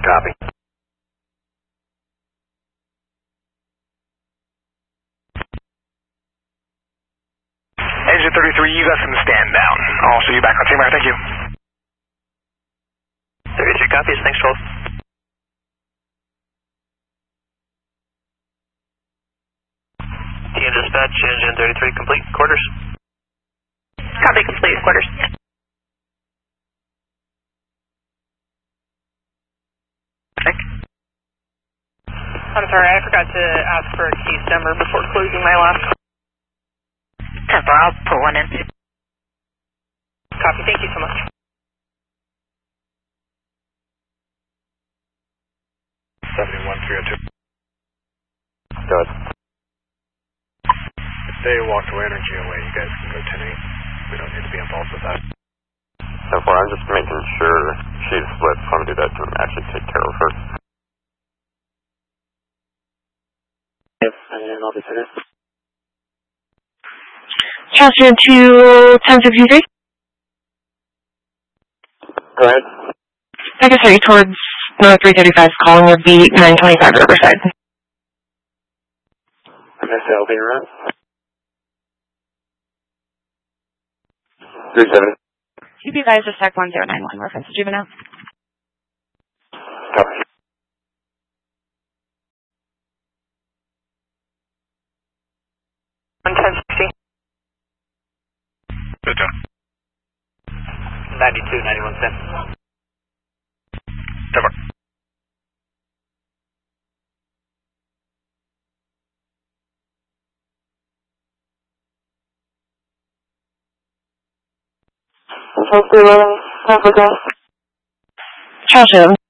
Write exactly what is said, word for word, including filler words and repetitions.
Copy. Engine thirty-three, you got some stand down. I'll see you back on T-Mar, thank you. thirty-three copies, thanks, twelve. T M dispatch, engine thirty-three, complete, quarters. Copy, complete, quarters. I'm sorry, I forgot to ask for a case number before closing my last call. ten four, I'll put one in. Copy, thank you so much. seventy-one three oh two. Go ahead. If they walked away energy away, you guys can go ten eight. We don't need to be involved with that. ten four, I'm just making sure she's split from do that to actually take care of her. Yes, and I'll be finished. Transfer to ten sixty-three. Go ahead. Tiger three towards North three thirty-five, calling would be nine twenty-five Riverside. M S L being run. three seventy. Keep you guys just tech one zero nine one, reference to Juvenile. Copy. one ten sixty. Good job. ninety-two, ninety-one ten. ten four. Charles